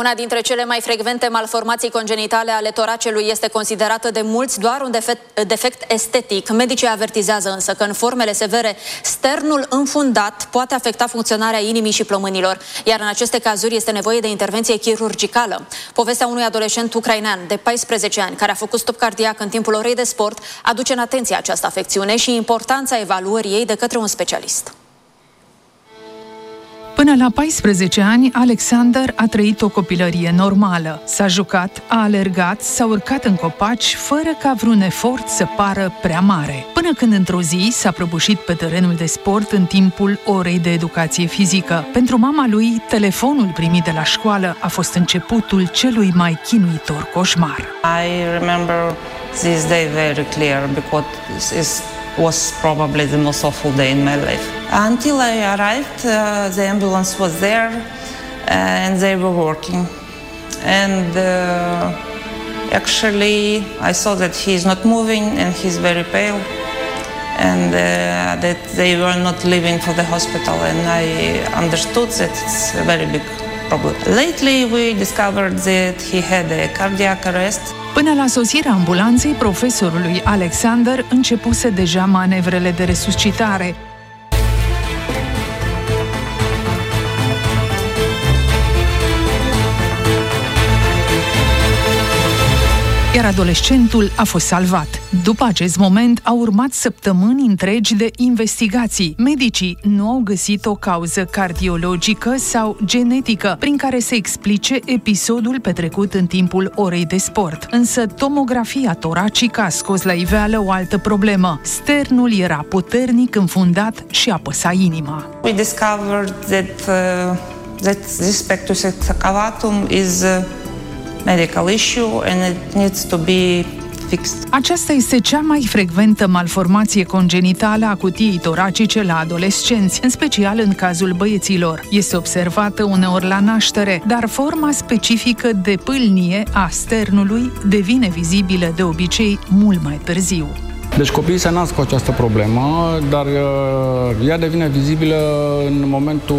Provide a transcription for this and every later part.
Una dintre cele mai frecvente malformații congenitale ale toracelui este considerată de mulți doar un defect estetic. Medicii avertizează însă că în formele severe, sternul înfundat poate afecta funcționarea inimii și plămânilor, iar în aceste cazuri este nevoie de intervenție chirurgicală. Povestea unui adolescent ucrainean de 14 ani care a făcut stop cardiac în timpul orei de sport aduce în atenție această afecțiune și importanța evaluării ei de către un specialist. Până la 14 ani, Alexander a trăit o copilărie normală. S-a jucat, a alergat, s-a urcat în copaci, fără ca vreun efort să pară prea mare. Până când într-o zi s-a prăbușit pe terenul de sport în timpul orei de educație fizică. Pentru mama lui, telefonul primit de la școală a fost începutul celui mai chinuitor coșmar. I remember this day very clear because it was probably the most awful day in my life. Until I arrived, the ambulance was there and they were working. And actually, I saw that he is not moving and he's very pale, and that they were not leaving for the hospital. And I understood that it's a very big problem. Lately, we discovered that he had a cardiac arrest. Până la sosirea ambulanței, profesorului Alexander începuse deja manevrele de resuscitare. Iar adolescentul a fost salvat. După acest moment au urmat săptămâni întregi de investigații. Medicii nu au găsit o cauză cardiologică sau genetică prin care să explice episodul petrecut în timpul orei de sport. Însă tomografia toracică a scos la iveală o altă problemă. Sternul era puternic înfundat și apăsa inima. We discovered that this pectus excavatum is medical issue and it needs to be fixed. Aceasta este cea mai frecventă malformație congenitală a cutiei toracice la adolescenți, în special în cazul băieților. Este observată uneori la naștere, dar forma specifică de pâlnie a sternului devine vizibilă de obicei mult mai târziu. Deci copiii se nasc cu această problemă, dar ea devine vizibilă în momentul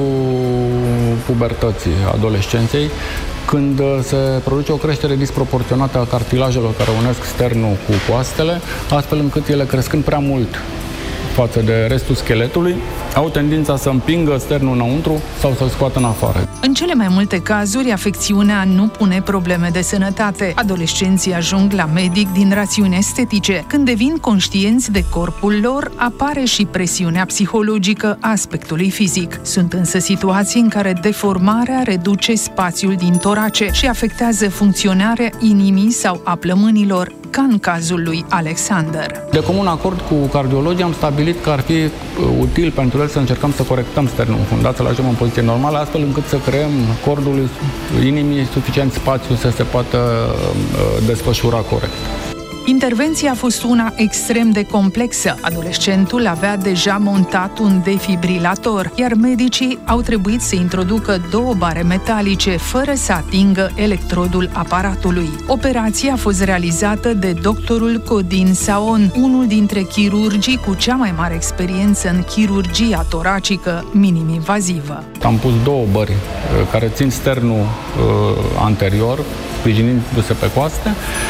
pubertății, adolescenței, când se produce o creștere disproporționată a cartilajelor care unesc sternul cu coastele, astfel încât ele, crescând prea mult față de restul scheletului, au tendința să împingă sternul înăuntru sau să-l scoată în afară. În cele mai multe cazuri, afecțiunea nu pune probleme de sănătate. Adolescenții ajung la medic din rațiuni estetice. Când devin conștienți de corpul lor, apare și presiunea psihologică a aspectului fizic. Sunt însă situații în care deformarea reduce spațiul din torace și afectează funcționarea inimii sau a plămânilor, ca în cazul lui Alexander. De comun acord cu cardiologii am stabilit că ar fi util pentru el să încercăm să corectăm sternul înfundat, să-l ajungem în poziție normală, astfel încât să creăm cordului inimii suficient spațiu să se poată desfășura corect. Intervenția a fost una extrem de complexă. Adolescentul avea deja montat un defibrilator, iar medicii au trebuit să introducă 2 bare metalice fără să atingă electrodul aparatului. Operația a fost realizată de doctorul Codin Saon, unul dintre chirurgii cu cea mai mare experiență în chirurgia toracică minim-invazivă. Am pus 2 bări care țin sternul anterior, sprijinindu-se pe coaste,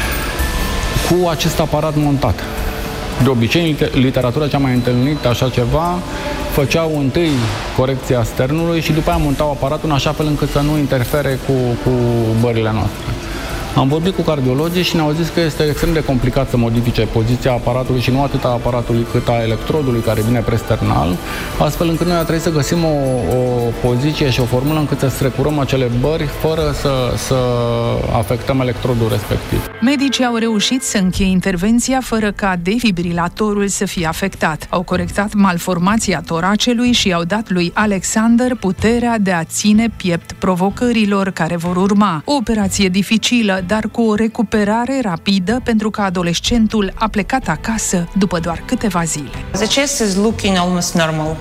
cu acest aparat montat. De obicei, în literatura cea mai întâlnită așa ceva, făceau întâi corecția sternului și după aia montau aparatul în așa fel încât să nu interfere cu bările noastre. Am vorbit cu cardiologii și ne-au zis că este extrem de complicat să modifice poziția aparatului și nu atât a aparatului cât a electrodului care vine presternal, astfel încât noi a trebuit să găsim o poziție și o formulă încât să strecurăm acele bări fără să afectăm electrodul respectiv. Medicii au reușit să încheie intervenția fără ca defibrilatorul să fie afectat. Au corectat malformația toracelui și i-au dat lui Alexander puterea de a ține piept provocărilor care vor urma. O operație dificilă, dar cu o recuperare rapidă, pentru că adolescentul a plecat acasă după doar câteva zile. The chest is looking almost normal.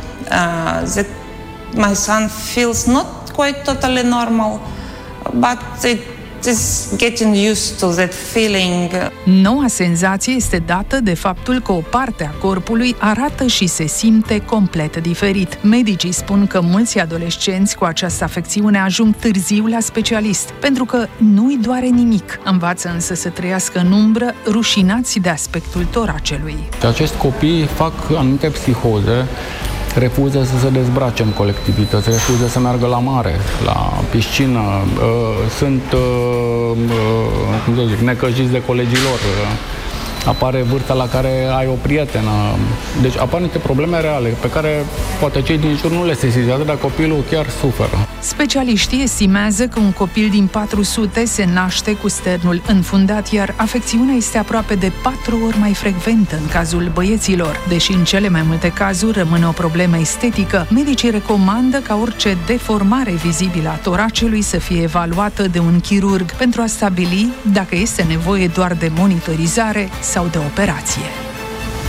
My son feels not quite totally normal, but Just getting used to that feeling. Noua senzație este dată de faptul că o parte a corpului arată și se simte complet diferit. Medicii spun că mulți adolescenți cu această afecțiune ajung târziu la specialist, pentru că nu-i doare nimic. Învață însă să trăiască în umbră, rușinați de aspectul toracelui. Acești copii fac anumite psihoze, refuză să se dezbrace în colectivități, refuză să meargă la mare, la piscină, sunt necăjiți de colegii lor, apare vârsta la care ai o prietenă. Deci apar niște probleme reale pe care poate cei din jur nu le sesizează, dar copilul chiar suferă. Specialiștii estimează că un copil din 400 se naște cu sternul înfundat, iar afecțiunea este aproape de 4 ori mai frecventă în cazul băieților. Deși în cele mai multe cazuri rămâne o problemă estetică, medicii recomandă ca orice deformare vizibilă a toracelui să fie evaluată de un chirurg pentru a stabili dacă este nevoie doar de monitorizare sau de operație.